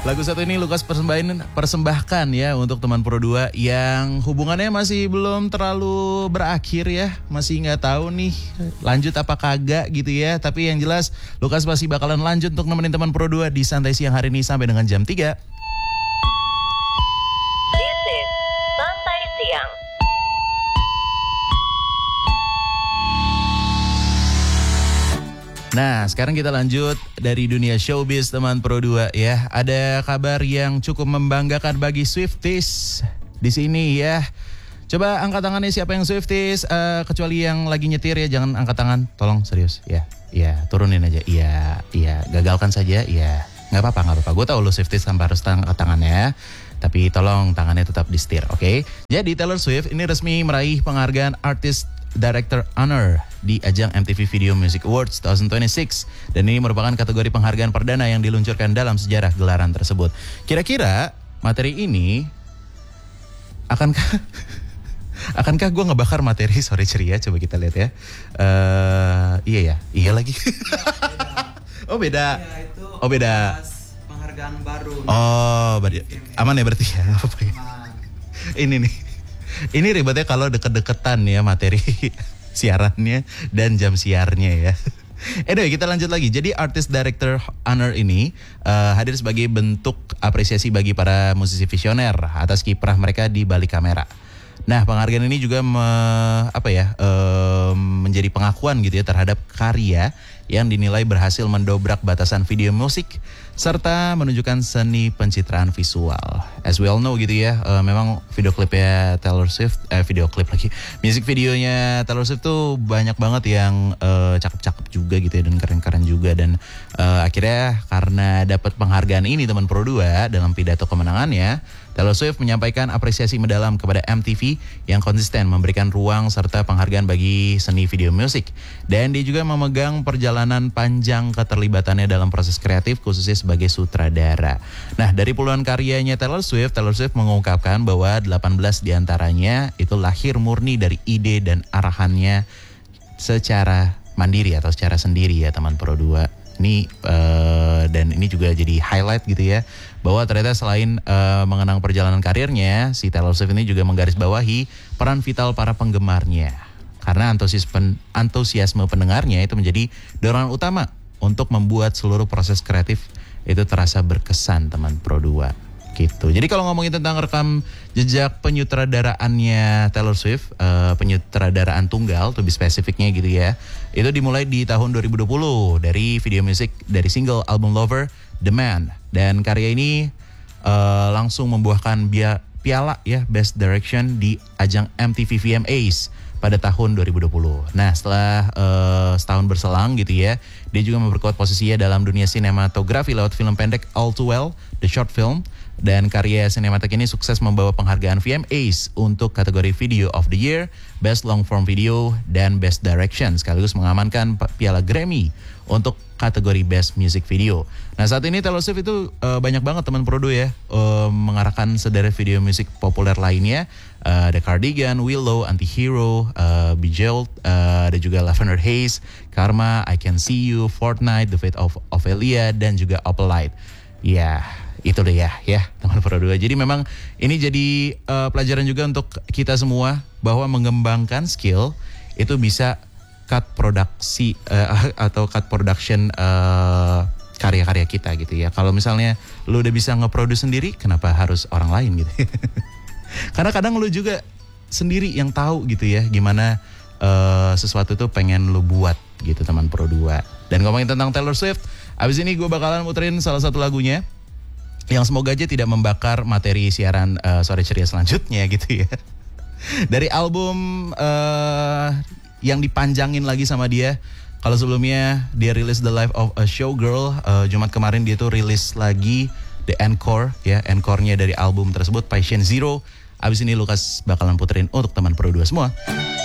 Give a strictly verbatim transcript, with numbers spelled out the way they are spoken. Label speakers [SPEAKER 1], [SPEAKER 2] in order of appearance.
[SPEAKER 1] Lagu satu ini Lukas persembahin, persembahkan ya untuk teman Pro dua yang hubungannya masih belum terlalu berakhir ya. Masih nggak tahu nih lanjut apa kagak gitu ya. Tapi yang jelas Lukas masih bakalan lanjut untuk nemenin teman Pro dua di Santai Siang hari ini sampai dengan jam tiga.
[SPEAKER 2] This is Santai Siang.
[SPEAKER 1] Nah, sekarang kita lanjut dari dunia showbiz teman Pro dua ya. Ada kabar yang cukup membanggakan bagi Swifties di sini ya. Coba angkat tangannya siapa yang Swifties, uh, kecuali yang lagi nyetir ya, jangan angkat tangan, tolong serius ya. Iya, turunin aja. Iya, iya, gagalkan saja. Iya, nggak apa-apa, nggak apa-apa. Gue tahu lo Swifties tanpa harus angkat tangannya. Tapi tolong tangannya tetap di setir, oke? Okay? Jadi Taylor Swift ini resmi meraih penghargaan Artist Director Honor di ajang M T V Video Music Awards dua ribu dua puluh enam. Dan ini merupakan kategori penghargaan perdana yang diluncurkan dalam sejarah gelaran tersebut. Kira-kira materi ini akankah akankah gue ngebakar materi sore ceria? Coba kita lihat ya. Uh, iya ya, iya lagi. Oh beda.
[SPEAKER 3] Ya, itu
[SPEAKER 1] oh beda.
[SPEAKER 3] Penghargaan baru.
[SPEAKER 1] Oh, berarti aman ya berarti ya. Ini nih. Ini ribetnya kalau deket-deketan ya materi siarannya dan jam siarnya ya. Anyway, kita lanjut lagi. Jadi Artist Director Honor ini uh, hadir sebagai bentuk apresiasi bagi para musisi visioner atas kiprah mereka di balik kamera. Nah, penghargaan ini juga me, apa ya, uh, menjadi pengakuan gitu ya terhadap karya yang dinilai berhasil mendobrak batasan video musik serta menunjukkan seni pencitraan visual. As we all know gitu ya, uh, memang video klipnya Taylor Swift, eh, video klip lagi, music videonya Taylor Swift tuh banyak banget yang uh, cakep-cakep juga gitu ya dan keren-keren juga. Dan uh, akhirnya karena dapat penghargaan ini teman Pro dua dalam pidato kemenangannya, Taylor Swift menyampaikan apresiasi mendalam kepada M T V yang konsisten memberikan ruang serta penghargaan bagi seni video musik. Dan dia juga memegang perjalanan panjang keterlibatannya dalam proses kreatif khususnya sebagai sutradara. Nah, dari puluhan karyanya Taylor Swift, Taylor Swift mengungkapkan bahwa delapan belas diantaranya itu lahir murni dari ide dan arahannya secara mandiri atau secara sendiri ya teman Pro dua. Ini uh, dan ini juga jadi highlight gitu ya, bahwa ternyata selain uh, mengenang perjalanan karirnya, si Taylor Swift ini juga menggarisbawahi peran vital para penggemarnya. Karena antusias pen, antusiasme pendengarnya itu menjadi dorongan utama untuk membuat seluruh proses kreatif itu terasa berkesan teman Pro dua. Gitu. Jadi kalau ngomongin tentang rekam jejak penyutradaraannya Taylor Swift, uh, penyutradaraan tunggal, lebih spesifiknya gitu ya, itu dimulai di tahun dua ribu dua puluh dari video musik dari single album Lover, The Man. Dan karya ini uh, langsung membuahkan bia, piala ya Best Direction di ajang M T V V M As pada tahun dua ribu dua puluh. Nah, setelah uh, setahun berselang gitu ya, dia juga memperkuat posisinya dalam dunia sinematografi lewat film pendek All Too Well, the short film. Dan karya sinematik ini sukses membawa penghargaan V M As untuk kategori Video of the Year, Best Long Form Video, dan Best Direction, sekaligus mengamankan piala Grammy untuk kategori Best Music Video. Nah, saat ini Taylor Swift itu uh, banyak banget teman Pro dua ya, uh, mengarahkan sederet video musik populer lainnya, uh, The Cardigan, Willow, Antihero, uh, Bejeweled, uh, ada juga Lavender Haze, Karma, I Can See You, Fortnite, The Fate of Ophelia, dan juga Opalite. Ya, itu deh ya, ya teman Pro dua. Jadi memang ini jadi uh, pelajaran juga untuk kita semua bahwa mengembangkan skill itu bisa cut produksi uh, atau cut production uh, karya-karya kita gitu ya. Kalau misalnya lu udah bisa nge-produce sendiri, kenapa harus orang lain gitu? Karena kadang lu juga sendiri yang tahu gitu ya gimana uh, sesuatu tuh pengen lu buat gitu teman Pro dua. Dan ngomongin tentang Taylor Swift, abis ini gue bakalan muterin salah satu lagunya yang semoga aja tidak membakar materi siaran uh, sore ceria selanjutnya gitu ya. Dari album uh, yang dipanjangin lagi sama dia. Kalau sebelumnya dia rilis The Life of a Showgirl, uh, Jumat kemarin dia tuh rilis lagi The Encore ya, encore-nya dari album tersebut, Patient Zero. Abis ini Lukas bakalan puterin untuk teman Pro dua semua.